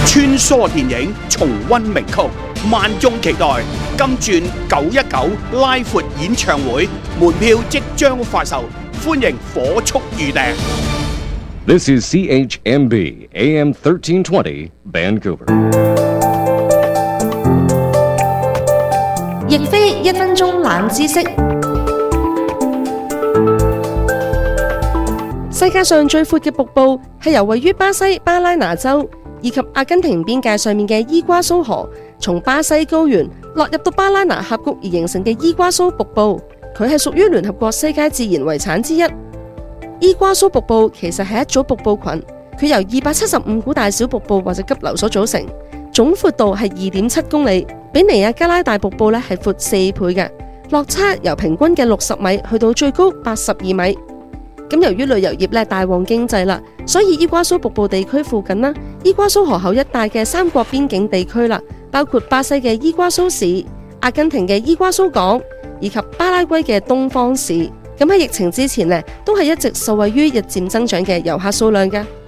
穿梭電影，重溫名曲，萬眾期待金鑽919拉闊演唱會，門票即將發售，歡迎火速預訂。 This is CHMB AM 1320 Vancouver。 亦非1分鐘冷知識。世界上最闊嘅瀑布係由位於巴西巴拉那州以及阿根廷邊界上面嘅伊瓜蘇河，從巴西高原落入到巴拉那峽谷而形成嘅伊瓜蘇瀑布。佢係屬於聯合國世界自然遺產之一。伊瓜蘇瀑布其實係一組瀑布群，佢由275股大小瀑布或者急流所組成，總闊度係2.7公里，比尼亞加拉大瀑布咧係闊4倍嘅，落差由平均嘅60米去到最高82米。咁由於旅遊業咧大旺經濟啦，所以伊瓜蘇瀑布地區附近啦，伊瓜蘇河口一帶嘅三國邊境地區啦，包括巴西嘅伊瓜蘇市、阿根廷嘅伊瓜蘇港以及巴拉圭嘅東方市。咁喺疫情之前呢，都係一直受惠於日漸增長嘅遊客數量嘅。